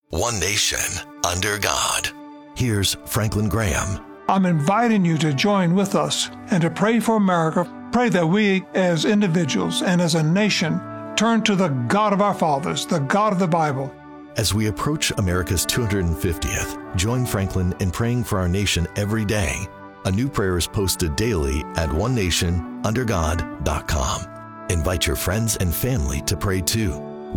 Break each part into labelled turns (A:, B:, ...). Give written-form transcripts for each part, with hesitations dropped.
A: One nation, under God. Here's Franklin Graham.
B: I'm inviting you to join with us and to pray for America. Pray that we, as individuals and as a nation, turn to the God of our fathers, the God of the Bible.
A: As we approach America's 250th, join Franklin in praying for our nation every day. A new prayer is posted daily at onenationundergod.com. Invite your friends and family to pray too.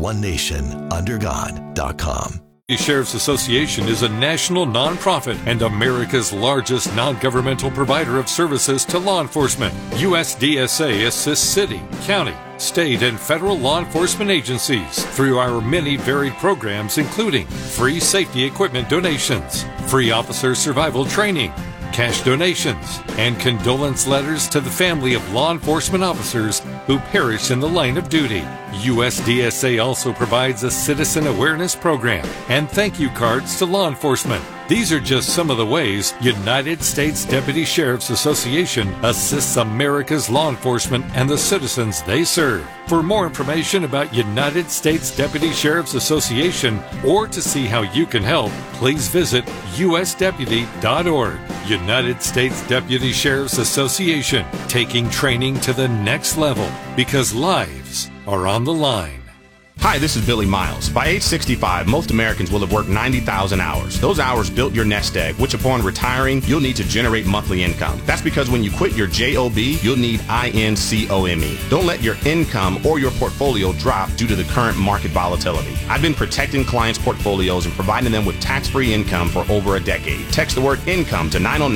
A: onenationundergod.com.
C: The Sheriff's Association is a national nonprofit and America's largest non-governmental provider of services to law enforcement. USDSA assists city, county, state, and federal law enforcement agencies through our many varied programs, including free safety equipment donations, free officer survival training, cash donations, and condolence letters to the family of law enforcement officers who perish in the line of duty. USDSA also provides a citizen awareness program and thank you cards to law enforcement. These are just some of the ways United States Deputy Sheriff's Association assists America's law enforcement and the citizens they serve. For more information about United States Deputy Sheriff's Association or to see how you can help, please visit usdeputy.org. United States Deputy Sheriff's Association, taking training to the next level because lives are on the line.
D: Hi, this is Billy Miles. By age 65, most Americans will have worked 90,000 hours. Those hours built your nest egg, which upon retiring, you'll need to generate monthly income. That's because when you quit your JOB, you'll need INCOME. Don't let your income or your portfolio drop due to the current market volatility. I've been protecting clients' portfolios and providing them with tax-free income for over a decade. Text the word income to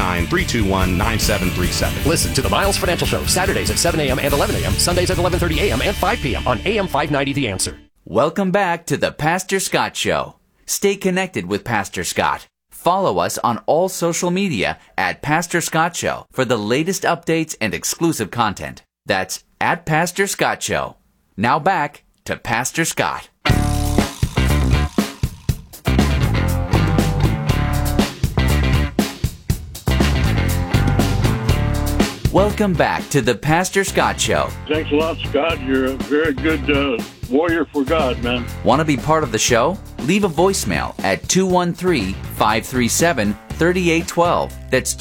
D: 909-321-9737.
E: Listen to the Miles Financial Show, Saturdays at 7 a.m. and 11 a.m., Sundays at 11:30 a.m. and 5 p.m. on AM 590 The Answer.
F: Welcome back to the Pastor Scott Show. Stay connected with Pastor Scott. Follow us on all social media at Pastor Scott Show for the latest updates and exclusive content. That's at Pastor Scott Show. Now back to Pastor Scott. Welcome back to the Pastor Scott Show.
G: Thanks a lot, Scott. You're a very good warrior for God, man.
F: Want to be part of the show? Leave a voicemail at 213-537-3812. That's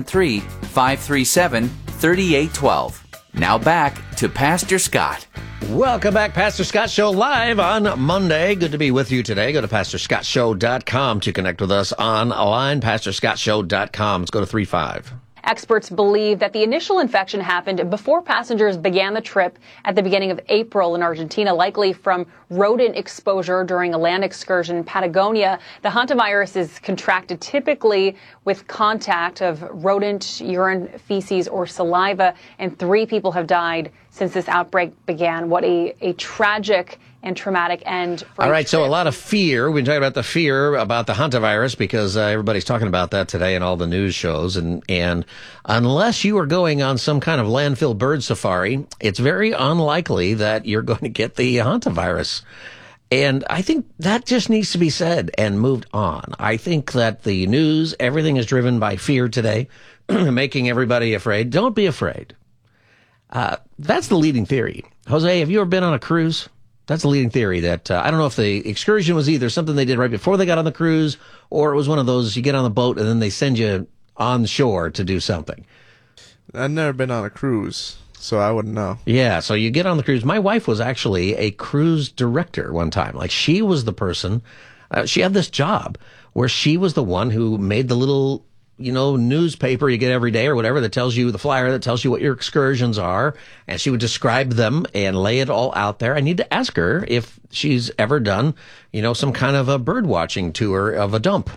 F: 213-537-3812. Now back to Pastor Scott.
H: Welcome back, Pastor Scott Show live on Monday. Good to be with you today. Go to PastorScottShow.com to connect with us online. PastorScottShow.com. Let's go to 35.
I: Experts believe that the initial infection happened before passengers began the trip at the beginning of April in Argentina, likely from rodent exposure during a land excursion in Patagonia. The hantavirus is contracted typically with contact of rodent urine, feces, or saliva, and 3 people have died since this outbreak began. What a tragic and traumatic end.
H: All right, so a lot of fear. We've been talking about the fear about the hantavirus because everybody's talking about that today in all the news shows. And unless you are going on some kind of landfill bird safari, it's very unlikely that you're going to get the hantavirus. And I think that just needs to be said and moved on. I think that the news, everything is driven by fear today, making everybody afraid. Don't be afraid. That's the leading theory. Jose, have you ever been on a cruise? That's the leading theory that, I don't know if the excursion was either something they did right before they got on the cruise, or it was one of those, you get on the boat and then they send you on shore to do something.
J: I've never been on a cruise, so I wouldn't know.
H: Yeah, so you get on the cruise. My wife was actually a cruise director one time. Like, she was the person, she had this job where she was the one who made the little, newspaper you get every day or whatever that tells you, the flyer that tells you what your excursions are, and she would describe them and lay it all out there. I need to ask her if she's ever done, some kind of a bird watching tour of a dump.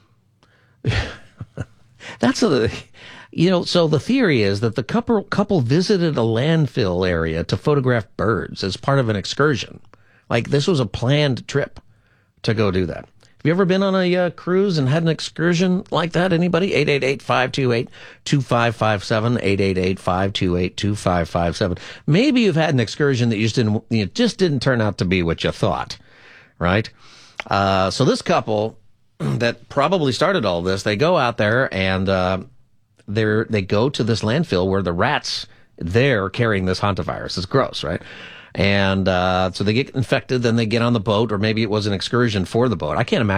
H: So the theory is that the couple visited a landfill area to photograph birds as part of an excursion. Like, this was a planned trip to go do that. Have you ever been on a cruise and had an excursion like that? Anybody? 888-528-2557, 888-528-2557. Maybe you've had an excursion that you just didn't turn out to be what you thought, right? So this couple that probably started all this, they go out there and they go to this landfill where the rats there carrying this hantavirus. It's gross, right? And so they get infected, then they get on the boat, or maybe it was an excursion for the boat. I can't imagine